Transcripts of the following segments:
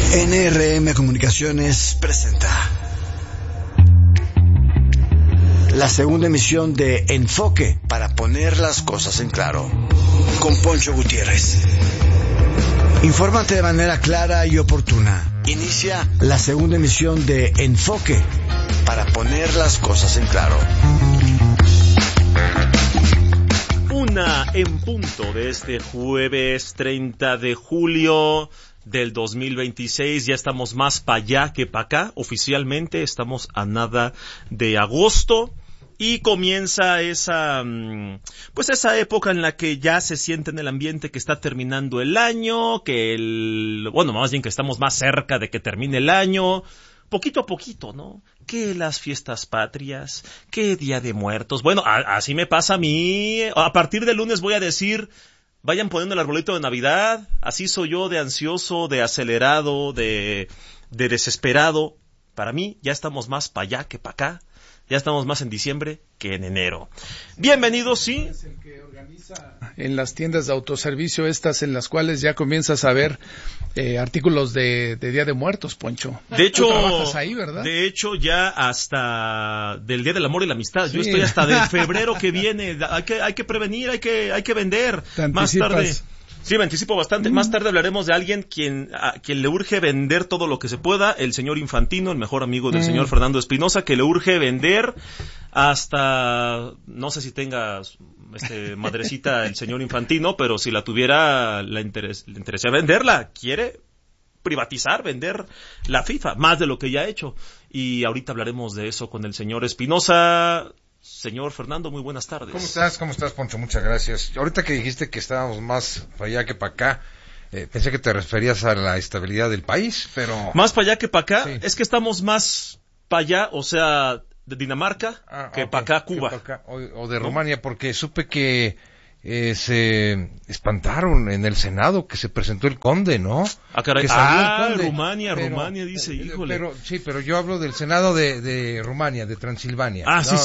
NRM Comunicaciones presenta la segunda emisión de Enfoque, para poner las cosas en claro, con Poncho Gutiérrez. Infórmate de manera clara y oportuna. Inicia la segunda emisión de Enfoque, para poner las cosas en claro. Una en punto de este jueves 30 de julio del 2026. Ya estamos más para allá que para acá. Oficialmente estamos a nada de agosto y comienza esa época en la que ya se siente en el ambiente que está terminando el año, más bien que estamos más cerca de que termine el año. Poquito a poquito, ¿no? Que las fiestas patrias, que Día de Muertos. Bueno, así me pasa a mí. A partir del lunes voy a decir, vayan poniendo el arbolito de Navidad. Así soy yo, de ansioso, de acelerado, de desesperado. Para mí ya estamos más para allá que para acá. Ya estamos más en diciembre que en enero. Bienvenidos, sí. Es el que organiza en las tiendas de autoservicio estas en las cuales ya comienzas a ver artículos de Día de Muertos, Poncho. De hecho, tú trabajas ahí, ¿verdad? De hecho, ya hasta del Día del Amor y la Amistad. Sí. Yo estoy hasta de febrero que viene. Hay que prevenir, hay que vender. Más tarde. Sí, me anticipo bastante. Más tarde hablaremos de alguien a quien le urge vender todo lo que se pueda, el señor Infantino, el mejor amigo del señor Fernando Espinosa, que le urge vender hasta, no sé si tenga madrecita el señor Infantino, pero si la tuviera, le interesa venderla. Quiere privatizar, vender la FIFA, más de lo que ya ha hecho. Y ahorita hablaremos de eso con el señor Espinosa. Señor Fernando, muy buenas tardes. ¿Cómo estás, Poncho? Muchas gracias. Ahorita que dijiste que estábamos más para allá que para acá, pensé que te referías a la estabilidad del país, pero... Más para allá que para acá, sí. Es que estamos más para allá, o sea, de Dinamarca, que para acá, Cuba. O de Rumania, porque supe que se espantaron en el Senado que se presentó el conde, ¿no? Ah, caray. Que salió el conde. Rumania, dice, híjole. Pero yo hablo del Senado de Rumania, de Transilvania. Ah, no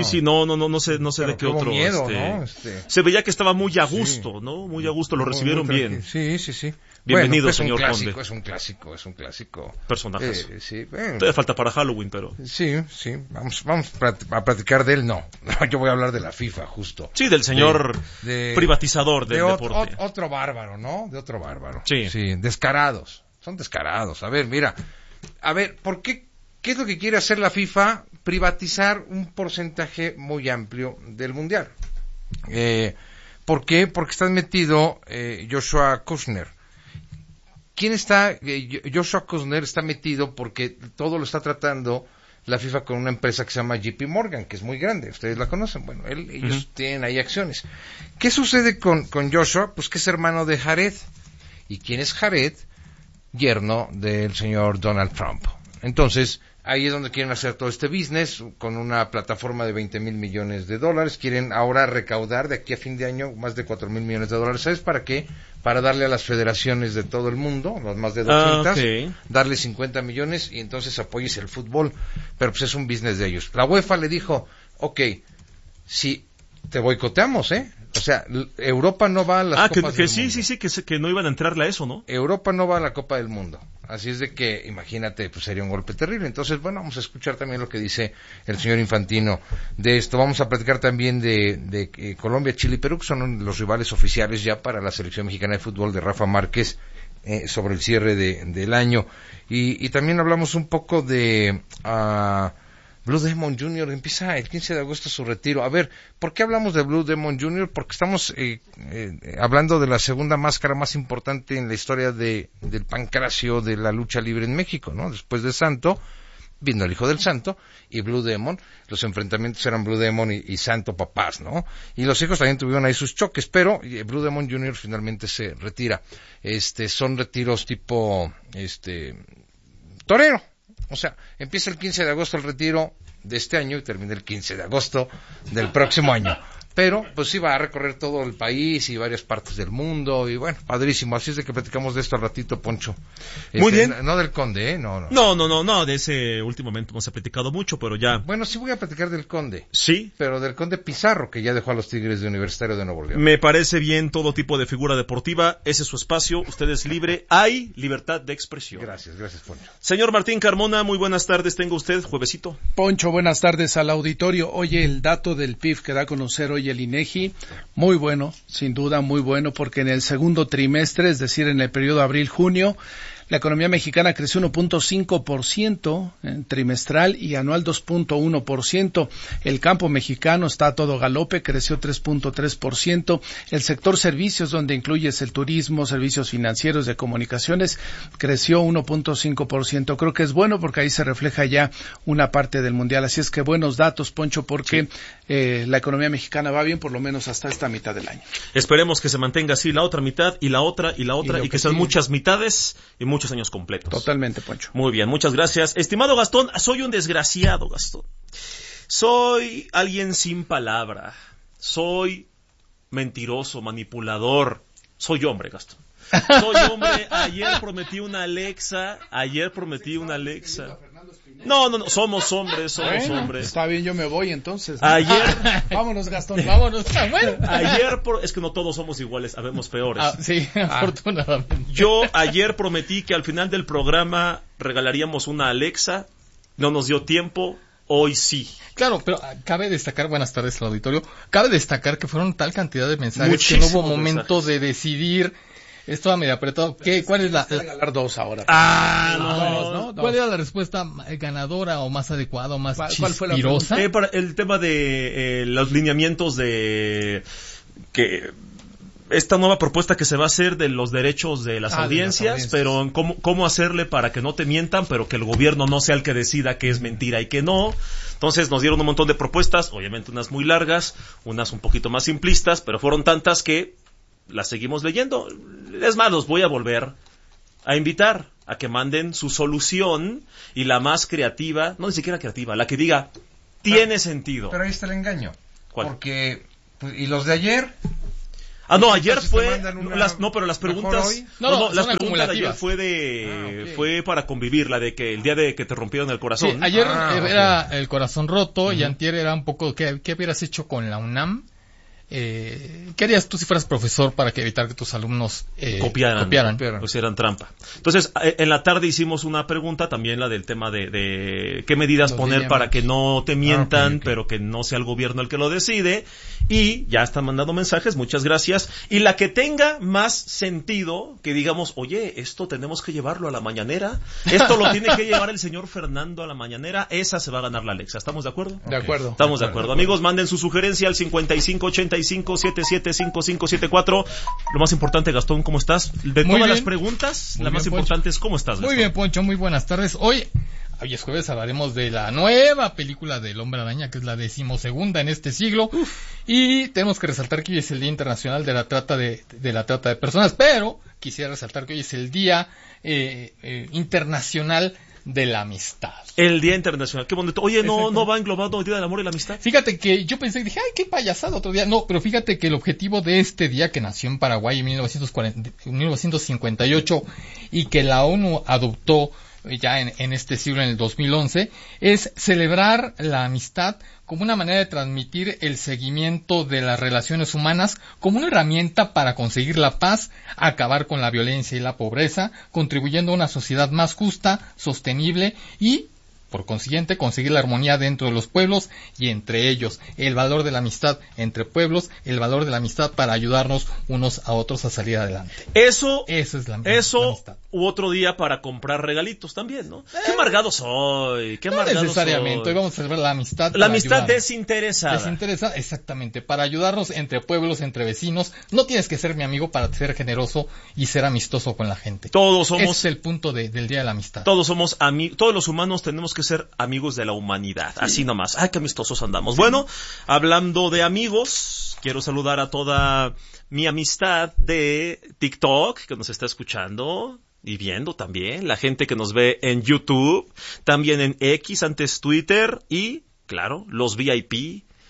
sé de qué otro. Miedo, ¿no? Se veía que estaba muy a gusto, sí. ¿No? Muy a gusto, lo recibieron bien. Sí. Bienvenido, bueno, señor conde. Es un clásico. Personajes. Sí, bueno. Todavía falta para Halloween, pero... Sí. Vamos a platicar de él, no. Yo voy a hablar de la FIFA, justo. Sí, del señor privatizador del deporte. Otro bárbaro, ¿no? De otro bárbaro. Sí. Descarados. Son descarados. A ver, mira. ¿por qué? ¿Qué es lo que quiere hacer la FIFA? Privatizar un porcentaje muy amplio del Mundial. ¿Por qué? Porque está metido Joshua Kushner. ¿Quién está? Joshua Kushner está metido porque todo lo está tratando la FIFA con una empresa que se llama JP Morgan, que es muy grande, ustedes la conocen. Bueno, ellos tienen ahí acciones. ¿Qué sucede con Joshua? Pues que es hermano de Jared. ¿Y quién es Jared? Yerno del señor Donald Trump. Entonces, ahí es donde quieren hacer todo este business, con una plataforma de $20 mil millones. Quieren ahora recaudar de aquí a fin de año más de $4 mil millones. ¿Sabes para qué? Para darle a las federaciones de todo el mundo, las más de 200, darle 50 millones y entonces apoyes el fútbol. Pero pues es un business de ellos. La UEFA le dijo, si te boicoteamos, O sea, Europa no va a las Copas del Mundo. Que no iban a entrarle a eso, ¿no? Europa no va a la Copa del Mundo. Así es de que, imagínate, pues sería un golpe terrible. Entonces, bueno, vamos a escuchar también lo que dice el señor Infantino de esto. Vamos a platicar también de Colombia, Chile y Perú, que son los rivales oficiales ya para la selección mexicana de fútbol de Rafa Márquez sobre el cierre del año. Y también hablamos un poco de... Blue Demon Jr. empieza el 15 de agosto su retiro. A ver, ¿por qué hablamos de Blue Demon Jr.? Porque estamos hablando de la segunda máscara más importante en la historia del pancracio de la lucha libre en México, ¿no? Después de Santo, vino el hijo del Santo y Blue Demon. Los enfrentamientos eran Blue Demon y Santo papás, ¿no? Y los hijos también tuvieron ahí sus choques, pero Blue Demon Jr. finalmente se retira. Son retiros tipo, torero. O sea, empieza el 15 de agosto el retiro de este año y termina el 15 de agosto del próximo año. pero pues sí va a recorrer todo el país y varias partes del mundo y bueno, padrísimo. Así es de que platicamos de esto al ratito, Poncho. Muy bien. No del Conde, ¿eh? No. No, de ese últimamente hemos platicado mucho, pero ya. Bueno, sí voy a platicar del Conde. Sí. Pero del Conde Pizarro, que ya dejó a los Tigres de Universitario de Nuevo León. Me parece bien todo tipo de figura deportiva, ese es su espacio, usted es libre, hay libertad de expresión. Gracias, Poncho. Señor Martín Carmona, muy buenas tardes, tenga usted, juevesito. Poncho, buenas tardes al auditorio. Oye, el dato del PIB que da a conocer hoy el INEGI, muy bueno, sin duda muy bueno, porque en el segundo trimestre, es decir, en el periodo abril-junio, la economía mexicana creció 1.5% trimestral y anual 2.1%. El campo mexicano está a todo galope, creció 3.3%. El sector servicios, donde incluyes el turismo, servicios financieros, de comunicaciones, creció 1.5%. Creo que es bueno porque ahí se refleja ya una parte del mundial. Así es que buenos datos, Poncho, porque la economía mexicana va bien por lo menos hasta esta mitad del año. Esperemos que se mantenga así la otra mitad y la otra y que sean muchas mitades y muchos años completos. Totalmente, Poncho. Muy bien, muchas gracias. Estimado Gastón, soy un desgraciado, Gastón. Soy alguien sin palabra. Soy mentiroso, manipulador. Soy hombre, Gastón. Soy hombre. Ayer prometí una Alexa. No, somos hombres. Está bien, yo me voy entonces, ¿no? Ayer. Vámonos, Gastón, vámonos. Bueno. Es que no todos somos iguales, habemos peores. Sí, afortunadamente. Yo ayer prometí que al final del programa regalaríamos una Alexa. No nos dio tiempo. Hoy sí. Claro, pero cabe destacar, buenas tardes al auditorio, cabe destacar que fueron tal cantidad de mensajes Muchísimo que no hubo momento de decidir. Esto va medio apretado. ¿Cuál es la? Regalar dos ahora. No. ¿Cuál era la respuesta ganadora o más adecuada o más chispirosa? ¿Cuál fue la para el tema de los lineamientos de que esta nueva propuesta que se va a hacer de los derechos de las audiencias, pero en cómo hacerle para que no te mientan, pero que el gobierno no sea el que decida que es mentira y que no. Entonces nos dieron un montón de propuestas, obviamente unas muy largas, unas un poquito más simplistas, pero fueron tantas que las seguimos leyendo. Es más, los voy a volver a invitar a que manden su solución y la más creativa, no ni siquiera creativa, la que diga, tiene sentido. Pero ahí está el engaño. ¿Cuál? Porque, ¿y los de ayer? Ayer fue, pero las preguntas, las preguntas de ayer fue para convivir, la de que el día de que te rompieron el corazón. Sí, ayer era el corazón roto y antier era un poco, ¿qué hubieras hecho con la UNAM? ¿Qué harías tú si fueras profesor para evitar que tus alumnos copiaran? Pues eran trampa. Entonces, en la tarde hicimos una pregunta, también la del tema de qué medidas poner para que no te mientan, pero que no sea el gobierno el que lo decide. Y ya están mandando mensajes, muchas gracias. Y la que tenga más sentido, que digamos, oye, esto tenemos que llevarlo a la mañanera, esto lo tiene que llevar el señor Fernando a la mañanera, esa se va a ganar la Alexa. ¿Estamos de acuerdo? De acuerdo. Estamos de acuerdo. Amigos, manden su sugerencia al 5585-775574. Lo más importante, Gastón, ¿cómo estás? De todas las preguntas, la más importante es ¿cómo estás, Gastón? Muy bien, Poncho, muy buenas tardes. Hoy es jueves, hablaremos de la nueva película del Hombre Araña, que es la 12ª en este siglo. Y tenemos que resaltar que hoy es el Día Internacional de la Trata de Personas, pero quisiera resaltar que hoy es el Día Internacional de la Amistad. El Día Internacional, qué bonito. Oye, ¿no va englobado el Día del Amor y la Amistad? Fíjate que yo pensé, dije, ay, qué payasada otro día. No, pero fíjate que el objetivo de este día, que nació en Paraguay en 1958 y que la ONU adoptó ya en este siglo, en el 2011, es celebrar la amistad como una manera de transmitir el seguimiento de las relaciones humanas como una herramienta para conseguir la paz, acabar con la violencia y la pobreza, contribuyendo a una sociedad más justa, sostenible y, por consiguiente, conseguir la armonía dentro de los pueblos y entre ellos. El valor de la amistad entre pueblos, el valor de la amistad para ayudarnos unos a otros a salir adelante. Eso es la amistad. U otro día para comprar regalitos también, ¿no? Qué amargado soy, no necesariamente. Hoy vamos a celebrar la amistad. La amistad desinteresada. Desinteresada, exactamente. Para ayudarnos entre pueblos, entre vecinos. No tienes que ser mi amigo para ser generoso y ser amistoso con la gente. Todos somos. Ese es el punto del Día de la Amistad. Todos somos todos los humanos tenemos que ser amigos de la humanidad. Sí. Así nomás. Ay, qué amistosos andamos. Sí. Bueno, hablando de amigos, quiero saludar a toda mi amistad de TikTok que nos está escuchando y viendo también, la gente que nos ve en YouTube, también en X, antes Twitter, y, claro, los VIP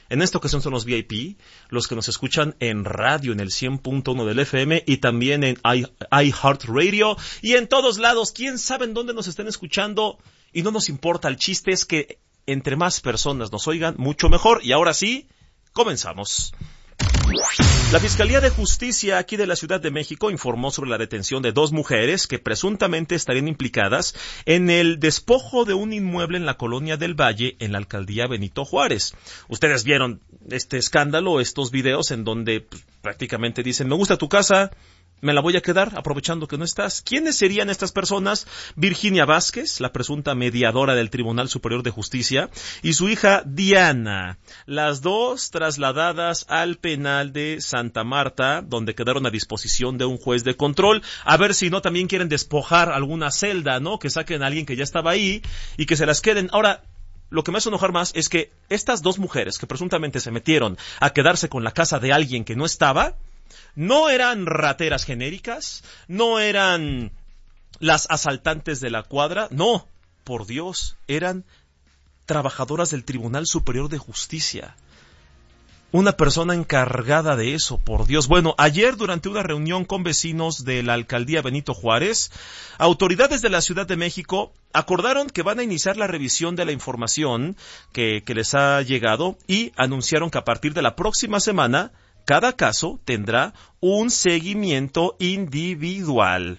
En esta ocasión son los VIP, los que nos escuchan en radio en el 100.1 del FM y también en iHeartRadio y en todos lados. ¿Quién sabe en dónde nos estén escuchando? Y no nos importa, el chiste es que entre más personas nos oigan, mucho mejor. Y ahora sí, comenzamos. La Fiscalía de Justicia aquí de la Ciudad de México informó sobre la detención de 2 mujeres que presuntamente estarían implicadas en el despojo de un inmueble en la Colonia del Valle, en la alcaldía Benito Juárez. Ustedes vieron este escándalo, estos videos en donde prácticamente dicen, me gusta tu casa, me la voy a quedar aprovechando que no estás. ¿Quiénes serían estas personas? Virginia Vázquez, la presunta mediadora del Tribunal Superior de Justicia, y su hija Diana, las dos trasladadas al penal de Santa Marta, donde quedaron a disposición de un juez de control, a ver si no también quieren despojar alguna celda, ¿no? Que saquen a alguien que ya estaba ahí y que se las queden. Ahora, lo que me hace enojar más es que estas 2 mujeres que presuntamente se metieron a quedarse con la casa de alguien que no estaba, no eran rateras genéricas, no eran las asaltantes de la cuadra, no, por Dios, eran trabajadoras del Tribunal Superior de Justicia. Una persona encargada de eso, por Dios. Bueno, ayer durante una reunión con vecinos de la alcaldía Benito Juárez, autoridades de la Ciudad de México acordaron que van a iniciar la revisión de la información que les ha llegado y anunciaron que a partir de la próxima semana cada caso tendrá un seguimiento individual.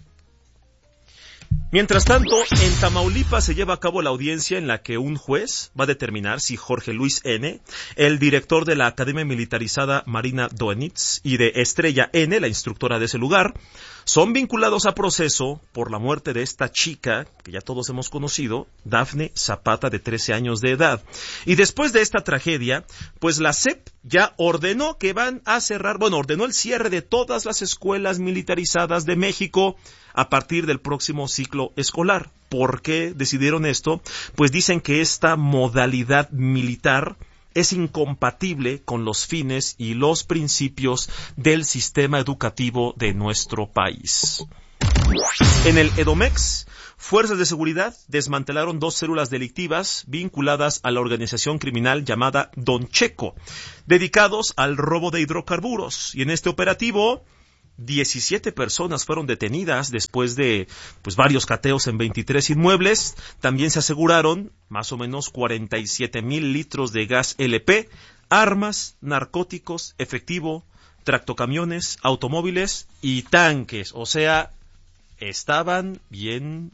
Mientras tanto, en Tamaulipas se lleva a cabo la audiencia en la que un juez va a determinar si Jorge Luis N., el director de la Academia Militarizada Marina Doenitz, y de Estrella N., la instructora de ese lugar, son vinculados a proceso por la muerte de esta chica, que ya todos hemos conocido, Dafne Zapata, de 13 años de edad. Y después de esta tragedia, pues la SEP ya ordenó que van a cerrar, ordenó el cierre de todas las escuelas militarizadas de México a partir del próximo ciclo escolar. ¿Por qué decidieron esto? Pues dicen que esta modalidad militar es incompatible con los fines y los principios del sistema educativo de nuestro país. En el Edomex, fuerzas de seguridad desmantelaron 2 células delictivas vinculadas a la organización criminal llamada Don Checo, dedicados al robo de hidrocarburos. Y en este operativo, 17 personas fueron detenidas después de varios cateos en 23 inmuebles. También se aseguraron más o menos 47,000 litros de gas LP, armas, narcóticos, efectivo, tractocamiones, automóviles y tanques. O sea, estaban bien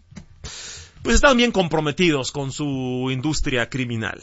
comprometidos con su industria criminal.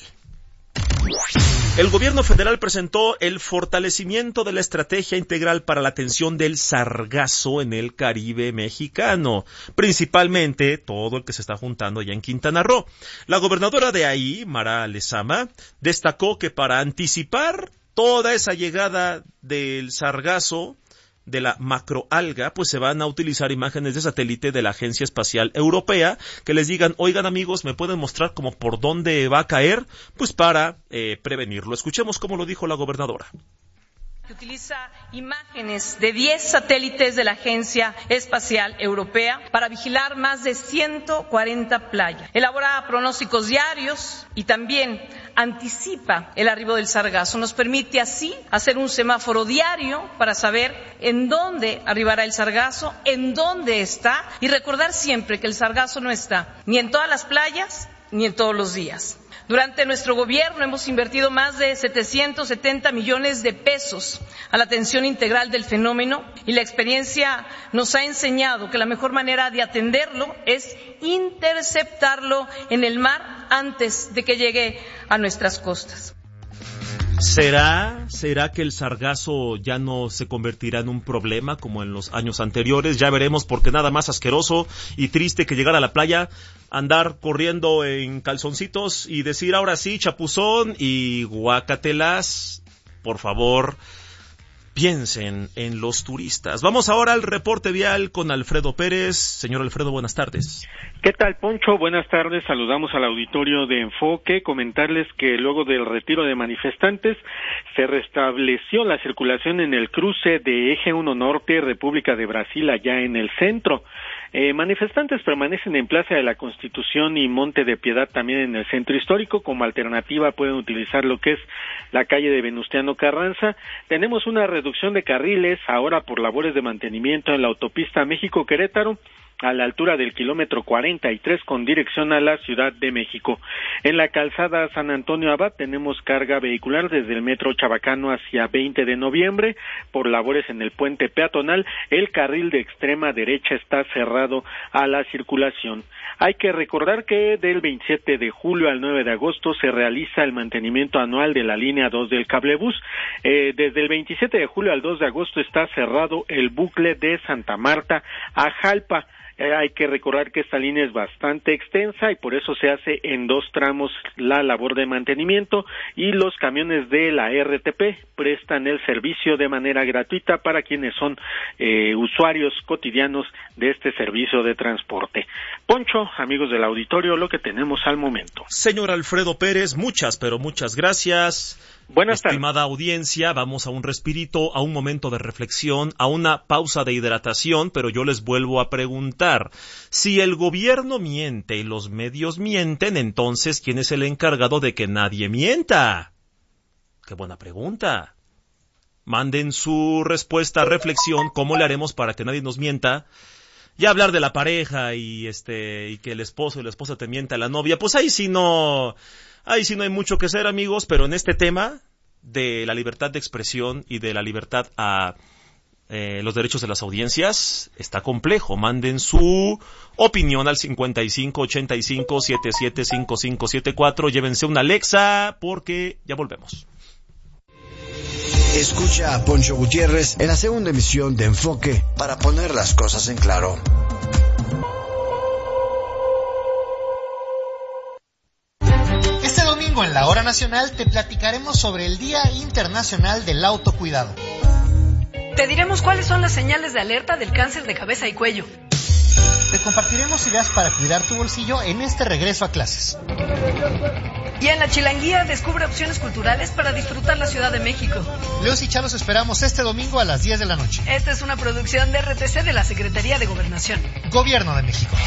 El gobierno federal presentó el fortalecimiento de la estrategia integral para la atención del sargazo en el Caribe mexicano, principalmente todo el que se está juntando allá en Quintana Roo. La gobernadora de ahí, Mara Lezama, destacó que para anticipar toda esa llegada del sargazo, de la macroalga, pues se van a utilizar imágenes de satélite de la Agencia Espacial Europea que les digan, oigan amigos, ¿me pueden mostrar como por dónde va a caer? Pues para prevenirlo. Escuchemos cómo lo dijo la gobernadora. Que utiliza imágenes de 10 satélites de la Agencia Espacial Europea para vigilar más de 140 playas. Elabora pronósticos diarios y también anticipa el arribo del sargazo. Nos permite así hacer un semáforo diario para saber en dónde arribará el sargazo, en dónde está y recordar siempre que el sargazo no está ni en todas las playas ni en todos los días. Durante nuestro gobierno hemos invertido más de 770 millones de pesos a la atención integral del fenómeno y la experiencia nos ha enseñado que la mejor manera de atenderlo es interceptarlo en el mar antes de que llegue a nuestras costas. ¿Será que el sargazo ya no se convertirá en un problema como en los años anteriores? Ya veremos, porque nada más asqueroso y triste que llegar a la playa, andar corriendo en calzoncitos y decir ahora sí, chapuzón y guácatelas. Por favor, piensen en los turistas. Vamos ahora al reporte vial con Alfredo Pérez. Señor Alfredo, buenas tardes. ¿Qué tal, Poncho? Buenas tardes. Saludamos al auditorio de Enfoque. Comentarles que luego del retiro de manifestantes se restableció la circulación en el cruce de Eje 1 Norte, República de Brasil, allá en el centro. Manifestantes permanecen en Plaza de la Constitución y Monte de Piedad, también en el centro histórico. Como alternativa pueden utilizar lo que es la calle de Venustiano Carranza. Tenemos una reducción de carriles ahora por labores de mantenimiento en la autopista México-Querétaro, a la altura del kilómetro 43 con dirección a la Ciudad de México. En la calzada San Antonio Abad tenemos carga vehicular desde el metro Chabacano hacia 20 de noviembre por labores en el puente peatonal. El carril de extrema derecha está cerrado a la circulación. Hay que recordar que del 27 de julio al 9 de agosto se realiza el mantenimiento anual de la línea 2 del cablebús. Desde el 27 de julio al 2 de agosto está cerrado el bucle de Santa Marta a Jalpa. Hay que recordar que esta línea es bastante extensa y por eso se hace en 2 tramos la labor de mantenimiento, y los camiones de la RTP prestan el servicio de manera gratuita para quienes son usuarios cotidianos de este servicio de transporte. Poncho, amigos del auditorio, lo que tenemos al momento. Señor Alfredo Pérez, muchas, pero muchas gracias. Buenas tardes. Estimada audiencia, vamos a un respirito, a un momento de reflexión, a una pausa de hidratación, pero yo les vuelvo a preguntar, si el gobierno miente y los medios mienten, entonces, ¿quién es el encargado de que nadie mienta? ¡Qué buena pregunta! Manden su respuesta a reflexión, ¿cómo le haremos para que nadie nos mienta? Ya hablar de la pareja y que el esposo y la esposa te mienta a la novia, pues ahí sí no hay mucho que hacer, amigos, pero en este tema de la libertad de expresión y de la libertad a los derechos de las audiencias, está complejo. Manden su opinión al 5585-775574. Llévense una Alexa porque ya volvemos. Escucha a Poncho Gutiérrez en la segunda emisión de Enfoque para poner las cosas en claro. Este domingo en la Hora Nacional te platicaremos sobre el Día Internacional del Autocuidado. Te diremos cuáles son las señales de alerta del cáncer de cabeza y cuello. Te compartiremos ideas para cuidar tu bolsillo en este regreso a clases. Y en la Chilanguía descubre opciones culturales para disfrutar la Ciudad de México. Leos y Chalos esperamos este domingo a las 10 de la noche. Esta es una producción de RTC de la Secretaría de Gobernación. Gobierno de México.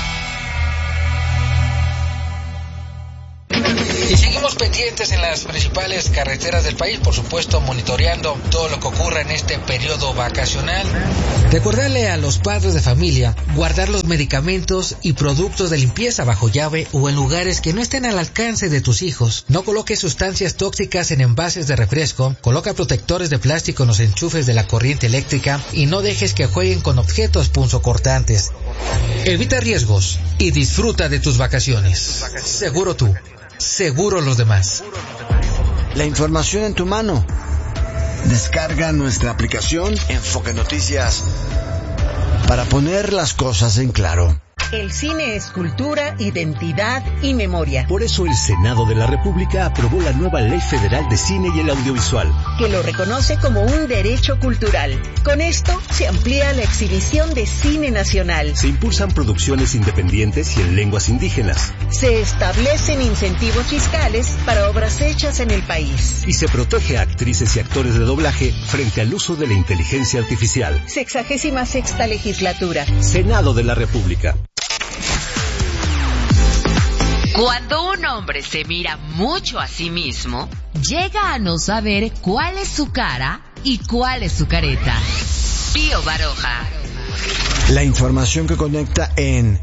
Y seguimos pendientes en las principales carreteras del país, por supuesto monitoreando todo lo que ocurra en este periodo vacacional. Recordarle a los padres de familia guardar los medicamentos y productos de limpieza bajo llave o en lugares que no estén al alcance de tus hijos. No coloques sustancias tóxicas en envases de refresco, coloca protectores de plástico en los enchufes de la corriente eléctrica y no dejes que jueguen con objetos punzocortantes. Evita riesgos y disfruta de tus vacaciones. Seguro tú. Seguro los demás. La información en tu mano. Descarga nuestra aplicación Enfoque Noticias para poner las cosas en claro. El cine es cultura, identidad y memoria. Por eso el Senado de la República aprobó la nueva Ley Federal de Cine y el Audiovisual, que lo reconoce como un derecho cultural. Con esto se amplía la exhibición de cine nacional. Se impulsan producciones independientes y en lenguas indígenas. Se establecen incentivos fiscales para obras hechas en el país. Y se protege a actrices y actores de doblaje frente al uso de la inteligencia artificial. 66ª legislatura. Senado de la República. Cuando un hombre se mira mucho a sí mismo, llega a no saber cuál es su cara y cuál es su careta. Pío Baroja. La información que conecta en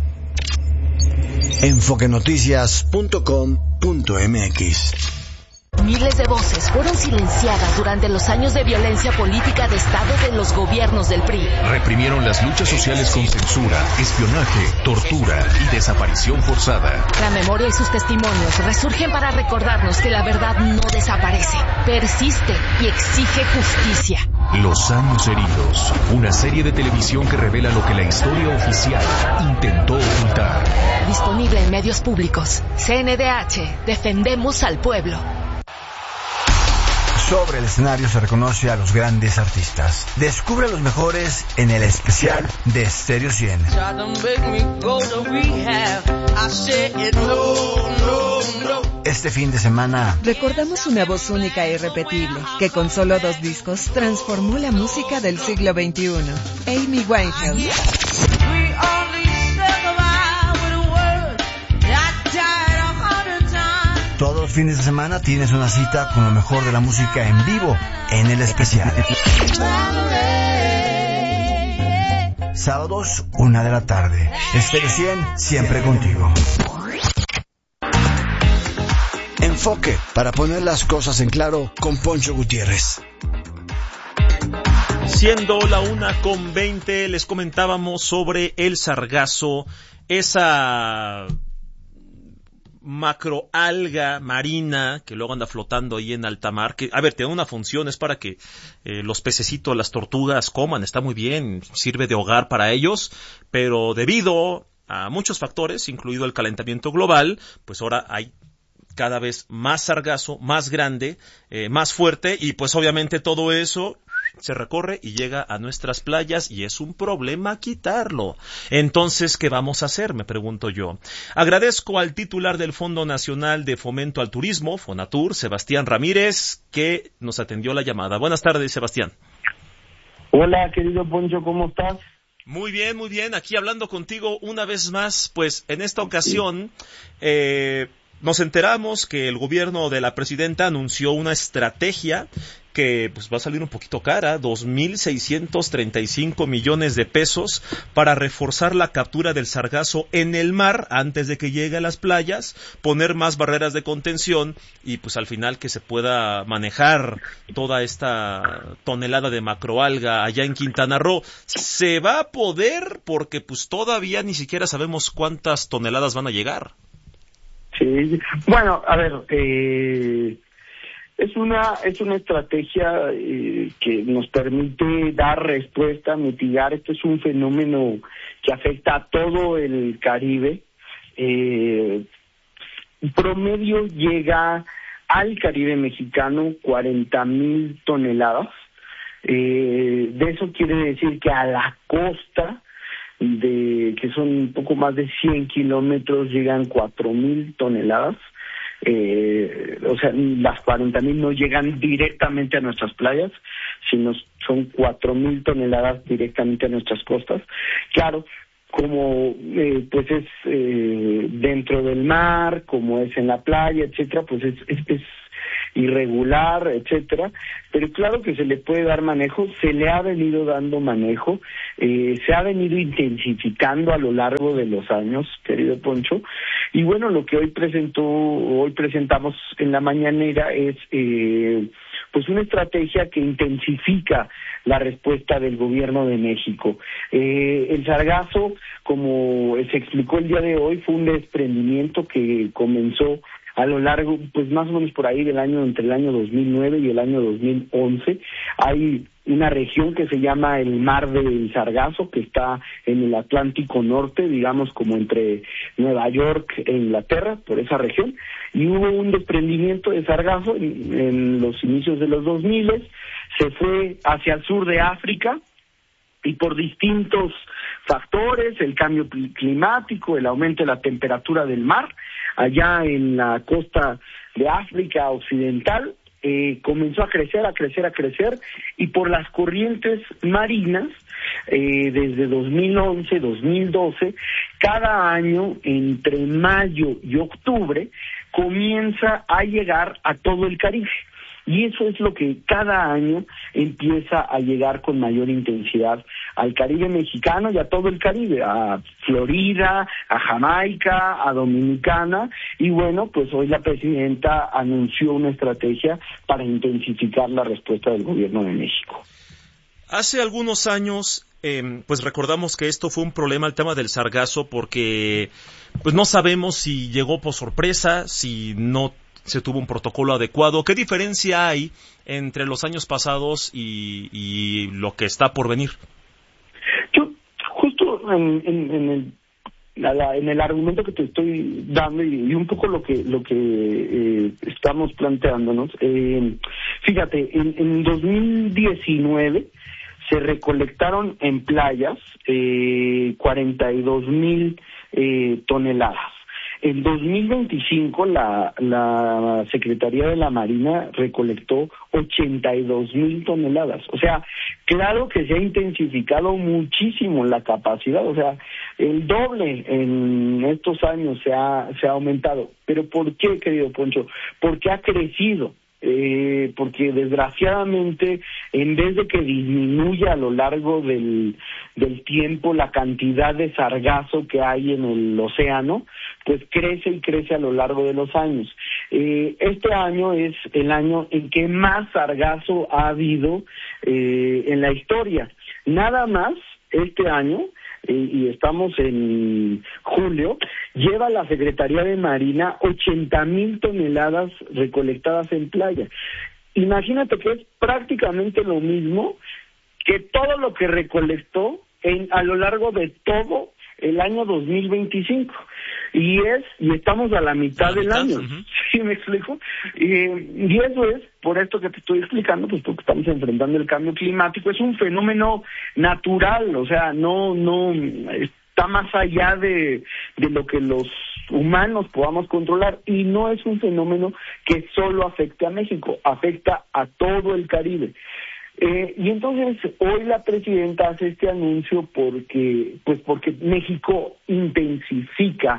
enfoquenoticias.com.mx. Miles de voces fueron silenciadas durante los años de violencia política de Estado de los gobiernos del PRI. Reprimieron las luchas sociales con censura, espionaje, tortura y desaparición forzada. La memoria y sus testimonios resurgen para recordarnos que la verdad no desaparece, persiste y exige justicia. Los años heridos, una serie de televisión que revela lo que la historia oficial intentó ocultar. Disponible en medios públicos. CNDH, defendemos al pueblo. Sobre el escenario se reconoce a los grandes artistas. Descubre a los mejores en el especial de Stereo 100. Este fin de semana recordamos una voz única e irrepetible que con solo 2 discos transformó la música del siglo XXI. Amy Winehouse. fines de semana tienes una cita con lo mejor de la música en vivo en El Especial. Sábados, 1 de la tarde. Estéreo 100, siempre contigo. Enfoque, para poner las cosas en claro, con Poncho Gutiérrez. Siendo la 1:20, les comentábamos sobre el sargazo, esa macroalga marina que luego anda flotando ahí en alta mar, que, a ver, tiene una función, es para que los pececitos, las tortugas coman, está muy bien, sirve de hogar para ellos, pero debido a muchos factores, incluido el calentamiento global, pues ahora hay cada vez más sargazo, más grande, más fuerte, y pues obviamente todo eso se recorre y llega a nuestras playas y es un problema quitarlo. Entonces, ¿qué vamos a hacer? Me pregunto yo. Agradezco al titular del Fondo Nacional de Fomento al Turismo, Fonatur, Sebastián Ramírez, que nos atendió la llamada. Buenas tardes, Sebastián. Hola, querido Poncho, ¿cómo estás? Muy bien, aquí hablando contigo una vez más, pues en esta ocasión nos enteramos que el gobierno de la presidenta anunció una estrategia que pues va a salir un poquito cara, 2,635 millones de pesos para reforzar la captura del sargazo en el mar antes de que llegue a las playas, poner más barreras de contención y pues al final que se pueda manejar toda esta tonelada de macroalga allá en Quintana Roo. ¿Se va a poder? Porque pues todavía ni siquiera sabemos cuántas toneladas van a llegar. Sí, bueno, a ver, es una estrategia que nos permite dar respuesta, mitigar. Este es un fenómeno que afecta a todo el Caribe. Promedio llega al Caribe mexicano 40,000 toneladas. De eso quiere decir que a la costa, que son un poco más de 100 kilómetros, llegan 4,000 toneladas. O sea, las 40,000 no llegan directamente a nuestras playas, sino son 4,000 toneladas directamente a nuestras costas. Claro, como pues es dentro del mar, como es en la playa, etcétera, pues es irregular, etcétera, pero claro que se le puede dar manejo, se le ha venido dando manejo, se ha venido intensificando a lo largo de los años, querido Poncho, y bueno, lo que hoy presentamos en la mañanera es pues una estrategia que intensifica la respuesta del gobierno de México. El sargazo, como se explicó el día de hoy, fue un desprendimiento que comenzó a lo largo, pues más o menos por ahí entre el año 2009 y el año 2011, hay una región que se llama el Mar del Sargazo, que está en el Atlántico Norte, digamos como entre Nueva York e Inglaterra, por esa región, y hubo un desprendimiento de sargazo en los inicios de los 2000, se fue hacia el sur de África, y por distintos factores, el cambio climático, el aumento de la temperatura del mar, allá en la costa de África Occidental, comenzó a crecer, y por las corrientes marinas, desde 2011, 2012, cada año, entre mayo y octubre, comienza a llegar a todo el Caribe. Y eso es lo que cada año empieza a llegar con mayor intensidad al Caribe mexicano y a todo el Caribe, a Florida, a Jamaica, a Dominicana, y bueno, pues hoy la presidenta anunció una estrategia para intensificar la respuesta del gobierno de México. Hace algunos años, pues recordamos que esto fue un problema, el tema del sargazo, porque pues no sabemos si llegó por sorpresa, si no se tuvo un protocolo adecuado. ¿Qué diferencia hay entre los años pasados y lo que está por venir? Yo, justo en el argumento que te estoy dando y un poco lo que estamos planteándonos, fíjate, en 2019 se recolectaron en playas 42,000 toneladas. en 2025 la Secretaría de la Marina recolectó 82,000 toneladas. O sea, claro que se ha intensificado muchísimo la capacidad, o sea, el doble en estos años se ha aumentado. ¿Pero por qué, querido Poncho? Porque ha crecido. Porque desgraciadamente, en vez de que disminuya a lo largo del tiempo la cantidad de sargazo que hay en el océano, pues crece y crece a lo largo de los años. Este año es el año en que más sargazo ha habido en la historia. Nada más este año, y estamos en julio, lleva la Secretaría de Marina 80,000 toneladas recolectadas en playa. Imagínate que es prácticamente lo mismo que todo lo que recolectó a lo largo de todo el año 2025. Y estamos a la mitad del año. Uh-huh. ¿Sí me explico? Y eso es, por esto que te estoy explicando, pues porque estamos enfrentando el cambio climático. Es un fenómeno natural, o sea, no está más allá de lo que los humanos podamos controlar, y no es un fenómeno que solo afecte a México, afecta a todo el Caribe. Y entonces hoy la presidenta hace este anuncio porque México intensifica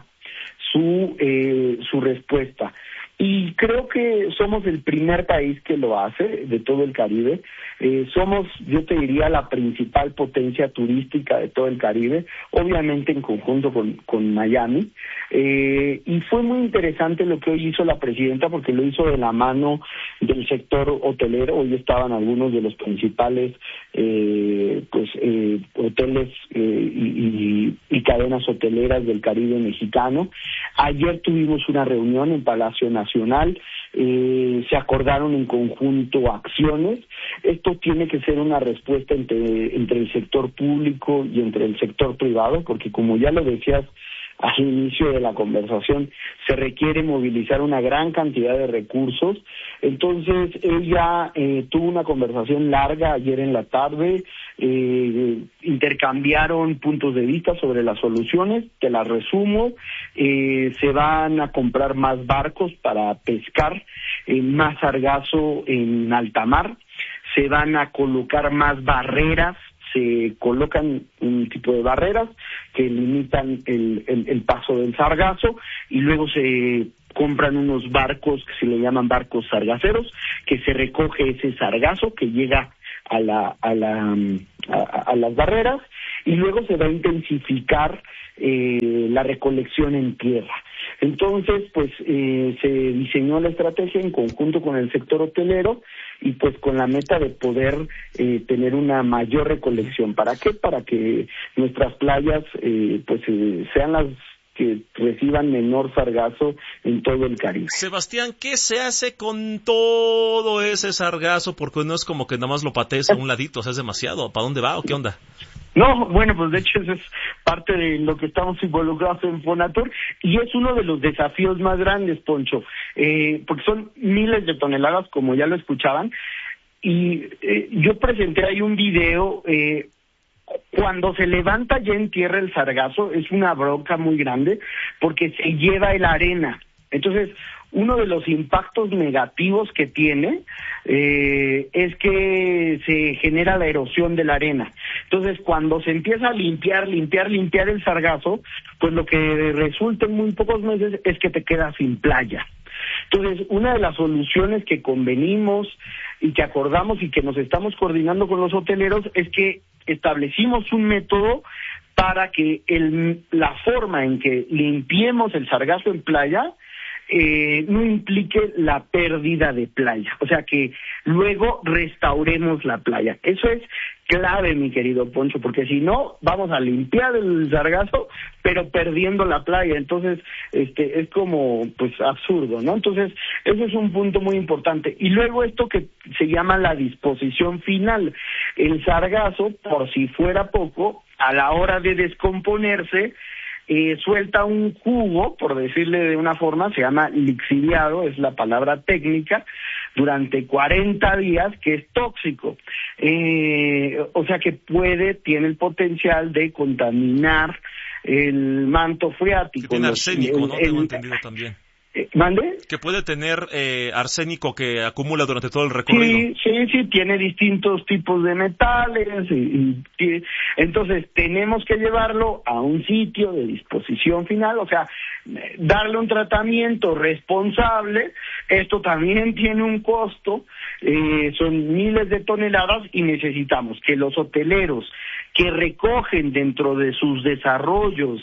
su respuesta. Y creo que somos el primer país que lo hace de todo el Caribe. Somos, yo te diría, la principal potencia turística de todo el Caribe, obviamente en conjunto con Miami. Y fue muy interesante lo que hoy hizo la presidenta, porque lo hizo de la mano del sector hotelero. Hoy estaban algunos de los principales hoteles y cadenas hoteleras del Caribe mexicano. Ayer tuvimos una reunión en Palacio Nacional, se acordaron en conjunto acciones. Esto tiene que ser una respuesta entre el sector público y entre el sector privado, porque como ya lo decías al inicio de la conversación, se requiere movilizar una gran cantidad de recursos. Entonces, ella tuvo una conversación larga ayer en la tarde, intercambiaron puntos de vista sobre las soluciones. Te las resumo: se van a comprar más barcos para pescar más sargazo en alta mar, se van a colocar más barreras, se colocan un tipo de barreras que limitan el paso del sargazo, y luego se compran unos barcos que se le llaman barcos sargaceros, que se recoge ese sargazo que llega a las barreras, y luego se va a intensificar la recolección en tierra. Entonces, pues se diseñó la estrategia en conjunto con el sector hotelero, y pues con la meta de poder tener una mayor recolección. ¿Para qué? Para que nuestras playas sean las que reciban menor sargazo en todo el Caribe. Sebastián, ¿qué se hace con todo ese sargazo? Porque no es como que nada más lo patees a un ladito, o sea, es demasiado. ¿Para dónde va o qué onda? No, bueno, pues de hecho eso es parte de lo que estamos involucrados en Fonatur, y es uno de los desafíos más grandes, Poncho, porque son miles de toneladas, como ya lo escuchaban, y yo presenté ahí un video. Cuando se levanta ya en tierra el sargazo, es una bronca muy grande, porque se lleva la arena. Entonces, uno de los impactos negativos que tiene es que se genera la erosión de la arena. Entonces, cuando se empieza a limpiar el sargazo, pues lo que resulta en muy pocos meses es que te quedas sin playa. Entonces, una de las soluciones que convenimos y que acordamos y que nos estamos coordinando con los hoteleros es que establecimos un método para que la forma en que limpiemos el sargazo en playa no implique la pérdida de playa, o sea, que luego restauremos la playa. Eso es clave, mi querido Poncho, porque si no, vamos a limpiar el sargazo, pero perdiendo la playa. Entonces, es como, pues, absurdo, ¿no? Entonces, ese es un punto muy importante. Y luego esto que se llama la disposición final. El sargazo, por si fuera poco, a la hora de descomponerse, suelta un jugo, por decirle de una forma, se llama lixiviado, es la palabra técnica, durante 40 días, que es tóxico. O sea que tiene el potencial de contaminar el manto freático. Que tiene arsénico, ¿no? Tengo entendido también. ¿Mande? Que puede tener arsénico que acumula durante todo el recorrido. Sí, tiene distintos tipos de metales. Entonces, tenemos que llevarlo a un sitio de disposición final, o sea, darle un tratamiento responsable. Esto también tiene un costo, son miles de toneladas y necesitamos que los hoteleros que recogen dentro de sus desarrollos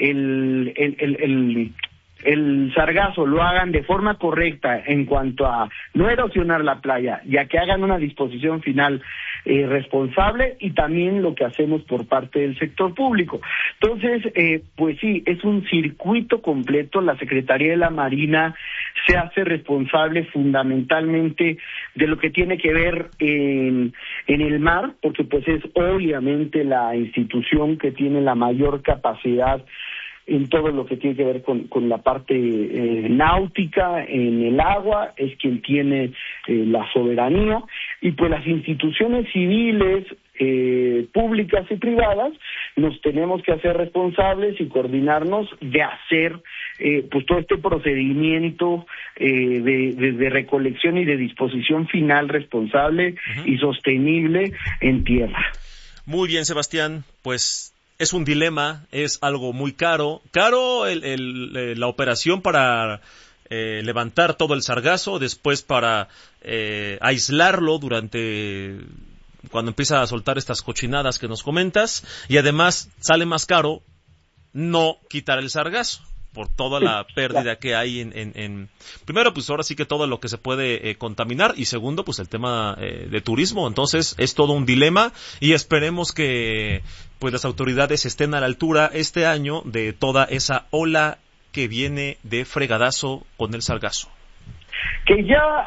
el sargazo lo hagan de forma correcta en cuanto a no erosionar la playa, ya que hagan una disposición final responsable, y también lo que hacemos por parte del sector público. Entonces, pues sí, es un circuito completo. La Secretaría de la Marina se hace responsable fundamentalmente de lo que tiene que ver en el mar, porque pues es obviamente la institución que tiene la mayor capacidad en todo lo que tiene que ver con la parte náutica en el agua, es quien tiene la soberanía, y pues las instituciones civiles, públicas y privadas, nos tenemos que hacer responsables y coordinarnos de hacer pues todo este procedimiento de recolección y de disposición final responsable y sostenible en tierra. Muy bien, Sebastián, pues es un dilema, es algo muy caro. Caro la operación para levantar todo el sargazo, después para aislarlo durante cuando empieza a soltar estas cochinadas que nos comentas, y además sale más caro no quitar el sargazo por toda la pérdida que hay en primero, pues ahora sí que todo lo que se puede contaminar, y segundo, pues el tema de turismo. Entonces es todo un dilema, y esperemos que pues las autoridades estén a la altura este año de toda esa ola que viene de fregadazo con el sargazo. Que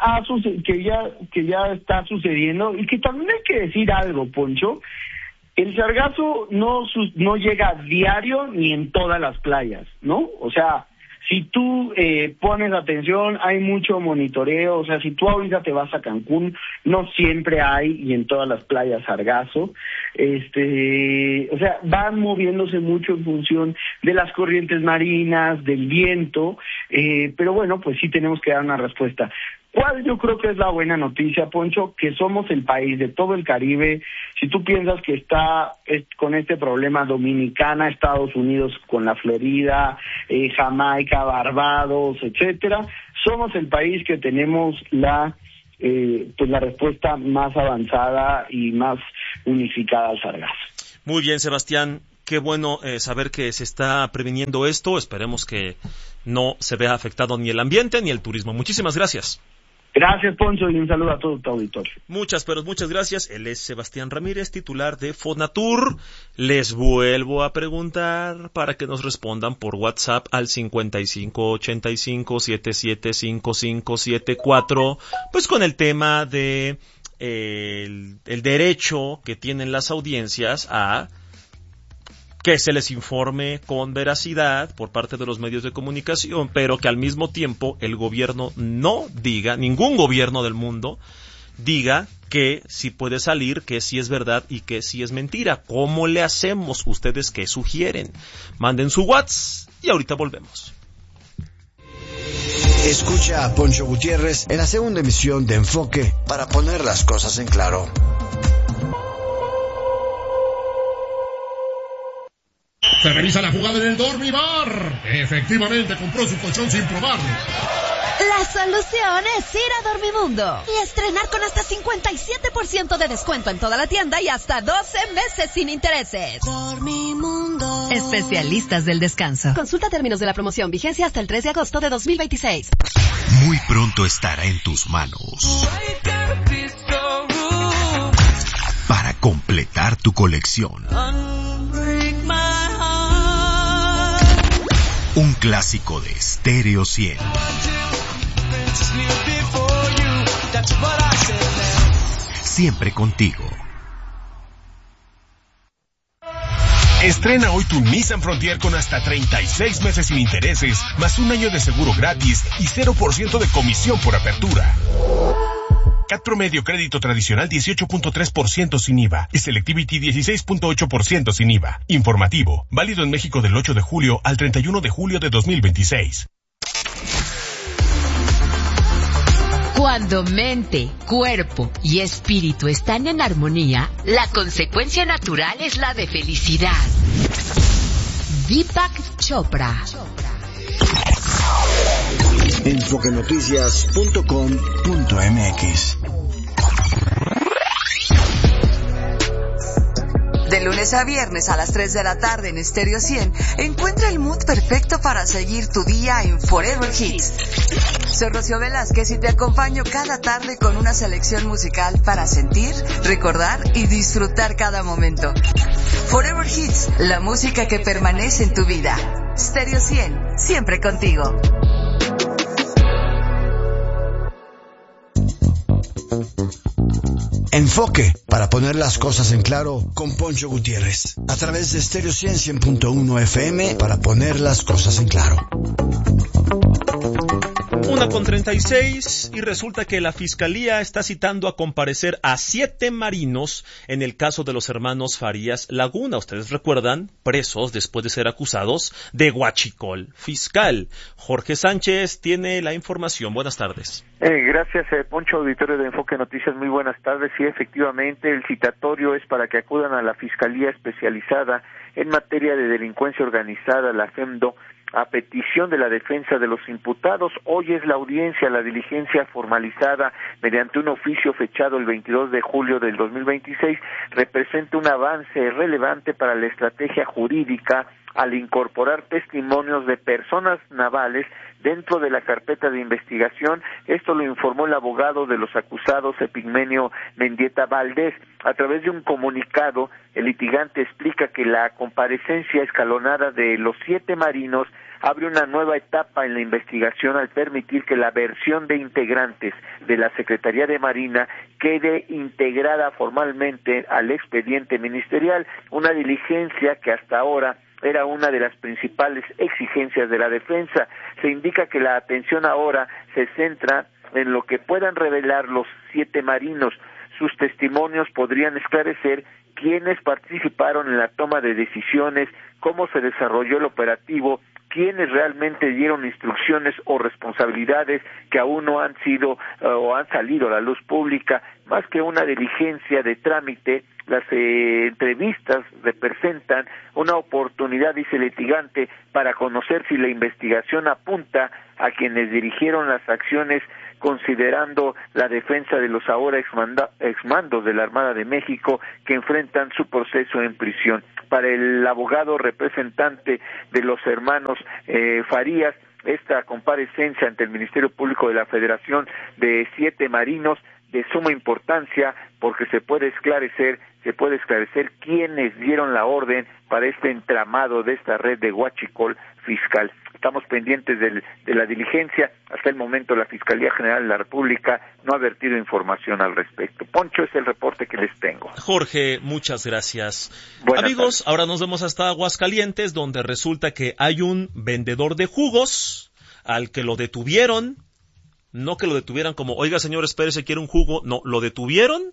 ya está sucediendo, y que también hay que decir algo, Poncho. El sargazo no llega diario ni en todas las playas, ¿no? O sea, si tú pones atención, hay mucho monitoreo. O sea, si tú ahorita te vas a Cancún, no siempre hay, y en todas las playas, sargazo. O sea, van moviéndose mucho en función de las corrientes marinas, del viento, pero bueno, pues sí tenemos que dar una respuesta. ¿Cuál yo creo que es la buena noticia, Poncho? Que somos el país de todo el Caribe. Si tú piensas que está con este problema Dominicana, Estados Unidos con la Florida, Jamaica, Barbados, etcétera, somos el país que tenemos la respuesta más avanzada y más unificada al sargazo. Muy bien, Sebastián. Qué bueno saber que se está previniendo esto. Esperemos que no se vea afectado ni el ambiente ni el turismo. Muchísimas gracias. Gracias, Poncho, y un saludo a todo tu auditorio. Muchas gracias. Él es Sebastián Ramírez, titular de Fonatur. Les vuelvo a preguntar para que nos respondan por WhatsApp al 5585-775574, pues con el tema de el derecho que tienen las audiencias a que se les informe con veracidad por parte de los medios de comunicación, pero que al mismo tiempo el gobierno no diga, ningún gobierno del mundo diga que sí puede salir, que sí es verdad y que sí es mentira. ¿Cómo le hacemos? ¿Ustedes qué sugieren? Manden su WhatsApp y ahorita volvemos. Escucha a Poncho Gutiérrez en la segunda emisión de Enfoque para poner las cosas en claro. Se revisa la jugada en el Dormibar. Efectivamente, compró su colchón sin probarlo. La solución es ir a Dormimundo y estrenar con hasta 57% de descuento en toda la tienda y hasta 12 meses sin intereses. Dormimundo. Especialistas del descanso. Consulta términos de la promoción. Vigencia hasta el 3 de agosto de 2026. Muy pronto estará en tus manos para completar tu colección. Un clásico de Stereo 100. Siempre contigo. Estrena hoy tu Nissan Frontier con hasta 36 meses sin intereses, más un año de seguro gratis y 0% de comisión por apertura. CAT promedio crédito tradicional 18.3% sin IVA y Selectivity 16.8% sin IVA. Informativo, válido en México del 8 de julio al 31 de julio de 2026. Cuando mente, cuerpo y espíritu están en armonía, la consecuencia natural es la de felicidad. Deepak Chopra. Enfoquenoticias.com.mx. De lunes a viernes a las 3 de la tarde en Stereo 100, encuentra el mood perfecto para seguir tu día en Forever Hits. Soy Rocío Velázquez y te acompaño cada tarde con una selección musical para sentir, recordar y disfrutar cada momento. Forever Hits, la música que permanece en tu vida. Stereo 100, siempre contigo. Enfoque, para poner las cosas en claro, con Poncho Gutiérrez, a través de Stereo 100.1 FM, para poner las cosas en claro. 1:36 y resulta que la Fiscalía está citando a comparecer a 7 marinos en el caso de los hermanos Farías Laguna. Ustedes recuerdan, presos después de ser acusados de huachicol fiscal. Jorge Sánchez tiene la información. Buenas tardes. Gracias, Poncho, auditorio de Enfoque Noticias. Muy buenas tardes. Sí, efectivamente, el citatorio es para que acudan a la Fiscalía Especializada en materia de delincuencia organizada, la FEMDO, a petición de la defensa de los imputados. Hoy es la audiencia, la diligencia formalizada mediante un oficio fechado el 22 de julio del 2026, representa un avance relevante para la estrategia jurídica al incorporar testimonios de personas navales dentro de la carpeta de investigación. Esto lo informó el abogado de los acusados, Epigmenio Mendieta Valdés. A través de un comunicado, el litigante explica que la comparecencia escalonada de los 7 marinos abre una nueva etapa en la investigación al permitir que la versión de integrantes de la Secretaría de Marina quede integrada formalmente al expediente ministerial, una diligencia que hasta ahora era una de las principales exigencias de la defensa. Se indica que la atención ahora se centra en lo que puedan revelar los 7 marinos. Sus testimonios podrían esclarecer quiénes participaron en la toma de decisiones, cómo se desarrolló el operativo, quiénes realmente dieron instrucciones o responsabilidades que aún no han sido o han salido a la luz pública. Más que una diligencia de trámite, las entrevistas representan una oportunidad, dice el litigante, para conocer si la investigación apunta a quienes dirigieron las acciones, considerando la defensa de los ahora exmandos de la Armada de México que enfrentan su proceso en prisión. Para el abogado representante de los hermanos Farías, esta comparecencia ante el Ministerio Público de la Federación de 7 marinos de suma importancia porque se puede esclarecer quiénes dieron la orden para este entramado de esta red de huachicol fiscal. Estamos pendientes de la diligencia. Hasta el momento la Fiscalía General de la República no ha vertido información al respecto. Poncho, es el reporte que les tengo. Jorge, muchas gracias. Buenas Amigos, tardes. ahora nos vemos hasta Aguascalientes, donde resulta que hay un vendedor de jugos al que lo detuvieron. No que lo detuvieran como, oiga señor, espérese, quiere un jugo. No, lo detuvieron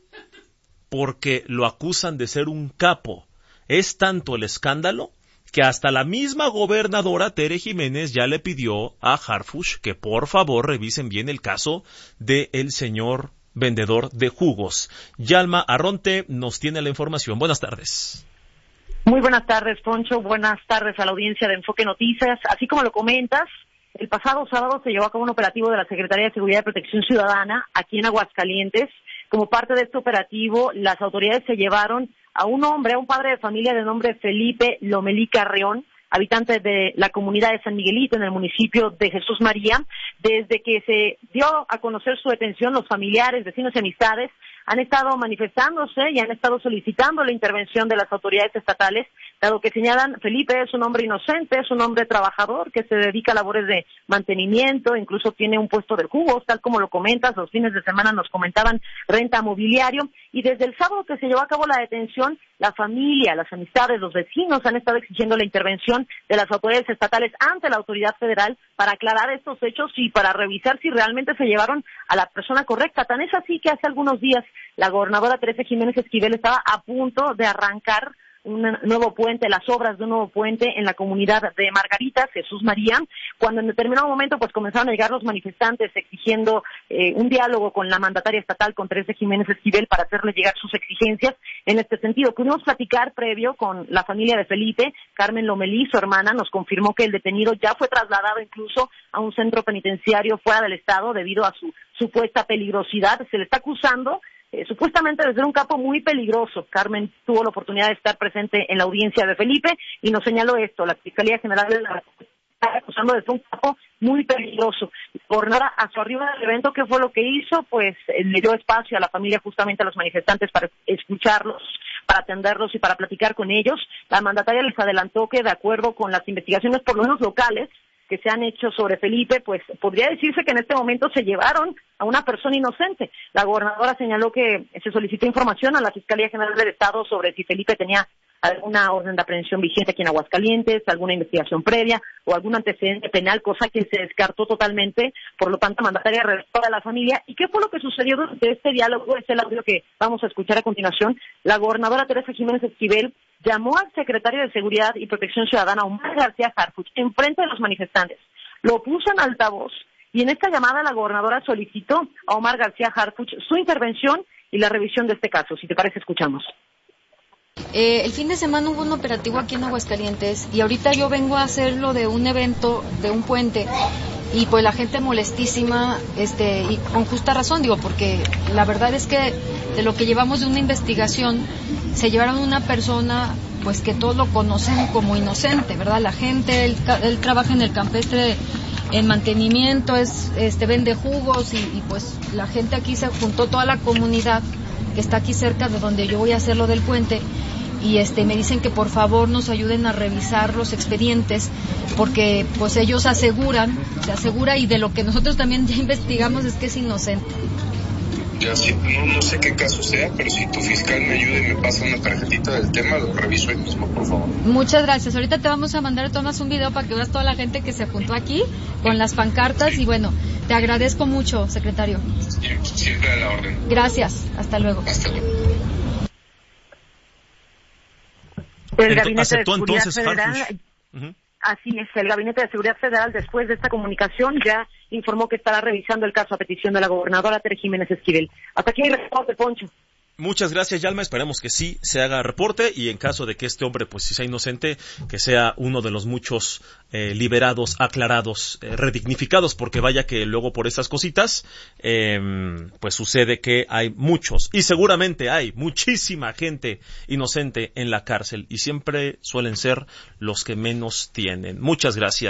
porque lo acusan de ser un capo. Es tanto el escándalo que hasta la misma gobernadora Tere Jiménez ya le pidió a Harfuch que por favor revisen bien el caso del señor vendedor de jugos. Yalma Arronte nos tiene la información. Buenas tardes. Muy buenas tardes, Poncho. Buenas tardes a la audiencia de Enfoque Noticias. Así como lo comentas, el pasado sábado se llevó a cabo un operativo de la Secretaría de Seguridad y Protección Ciudadana aquí en Aguascalientes. Como parte de este operativo, las autoridades se llevaron a un hombre, a un padre de familia de nombre Felipe Lomelí Carreón, habitante de la comunidad de San Miguelito, en el municipio de Jesús María. Desde que se dio a conocer su detención, los familiares, vecinos y amistades han estado manifestándose y han estado solicitando la intervención de las autoridades estatales dado que señalan Felipe es un hombre inocente, es un hombre trabajador que se dedica a labores de mantenimiento, incluso tiene un puesto de jugos, tal como lo comentas, los fines de semana nos comentaban renta mobiliario, y desde el sábado que se llevó a cabo la detención, la familia, las amistades, los vecinos han estado exigiendo la intervención de las autoridades estatales ante la autoridad federal para aclarar estos hechos y para revisar si realmente se llevaron a la persona correcta. Tan es así que hace algunos días la gobernadora Teresa Jiménez Esquivel estaba a punto de arrancar un nuevo puente, las obras de un nuevo puente en la comunidad de Margaritas, Jesús María, cuando en determinado momento pues comenzaron a llegar los manifestantes exigiendo un diálogo con la mandataria estatal, con Teresa Jiménez Esquivel, para hacerle llegar sus exigencias. En este sentido, pudimos platicar previo con la familia de Felipe. Carmen Lomelí, su hermana, nos confirmó que el detenido ya fue trasladado incluso a un centro penitenciario fuera del estado debido a su supuesta peligrosidad. Se le está acusando supuestamente de ser un capo muy peligroso. Carmen tuvo la oportunidad de estar presente en la audiencia de Felipe y nos señaló esto: la Fiscalía General de la República está acusando de ser un capo muy peligroso. Por nada, a su arriba del evento, ¿qué fue lo que hizo? Pues le dio espacio a la familia, justamente a los manifestantes, para escucharlos, para atenderlos y para platicar con ellos. La mandataria les adelantó que, de acuerdo con las investigaciones, por lo menos locales, que se han hecho sobre Felipe, pues podría decirse que en este momento se llevaron a una persona inocente. La gobernadora señaló que se solicitó información a la Fiscalía General del Estado sobre si Felipe tenía alguna orden de aprehensión vigente aquí en Aguascalientes, alguna investigación previa o algún antecedente penal, cosa que se descartó totalmente. Por lo tanto, la mandataria regresó a la familia. ¿Y qué fue lo que sucedió durante este diálogo? Es el audio que vamos a escuchar a continuación. La gobernadora Teresa Jiménez Esquivel llamó al secretario de Seguridad y Protección Ciudadana, Omar García Harfuch, en frente de los manifestantes. Lo puso en altavoz y en esta llamada la gobernadora solicitó a Omar García Harfuch su intervención y la revisión de este caso. Si te parece, escuchamos. El fin de semana hubo un operativo aquí en Aguascalientes y ahorita yo vengo a hacerlo de un evento, de un puente, y pues la gente molestísima, y con justa razón, porque la verdad es que de lo que llevamos de una investigación, se llevaron una persona pues que todos lo conocen como inocente, ¿verdad? La gente, él trabaja en el campestre en mantenimiento, vende jugos y pues la gente aquí se juntó, toda la comunidad que está aquí cerca de donde yo voy a hacer lo del puente, y me dicen que por favor nos ayuden a revisar los expedientes, porque pues ellos se asegura, y de lo que nosotros también ya investigamos es que es inocente. Ya sí, no sé qué caso sea, pero si tu fiscal me ayuda y me pasa una tarjetita del tema, lo reviso ahí mismo, por favor. Muchas gracias. Ahorita te vamos a mandar un video para que veas toda la gente que se juntó aquí con las pancartas, y bueno, te agradezco mucho, secretario. Siempre a la orden. Gracias. Hasta luego. Hasta luego. El Gabinete de Seguridad entonces, Federal, así es, el Gabinete de Seguridad Federal, después de esta comunicación, ya informó que estará revisando el caso a petición de la gobernadora Teresa Jiménez Esquivel. Hasta aquí el reporte, Poncho. Muchas gracias, Yalma. Esperemos que sí se haga reporte, y en caso de que este hombre pues sí sea inocente, que sea uno de los muchos liberados, aclarados, redignificados, porque vaya que luego por estas cositas pues sucede que hay muchos, y seguramente hay muchísima gente inocente en la cárcel, y siempre suelen ser los que menos tienen. Muchas gracias.